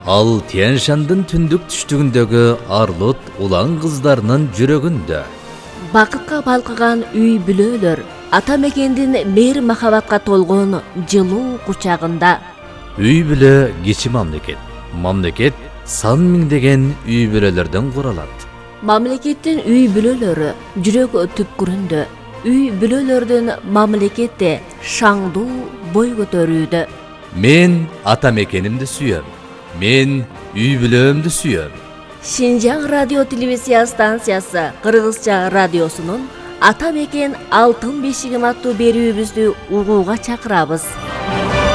Ал Тянь-Шандын түндүк түштүгүндөгү Арлут улан кыздарынын жүрөгүндө. Бакытка балкыган үй бүлөлөр, ата мекендин мейир махабатка толгон жылуу кучагында. Үй бүлө кичи мамлекет. Мамлекет сан миңдеген үй бүлөлөрдөн куралат. Мамлекеттин үй бүлөлөрү жүрөк түпкүрүндө. Үй бүлөлөрдүн мамлекетте шаңдуу бой көтөрүүдө. Мен ата мекенимди сүйөм. Мен үй бүлөмдү сүйөм. Шинжаң радио телевизия станциясы Кыргызча радиосунун Ата мекен алтын бешигим аттуу берүүбүздү угууга чакырабыз.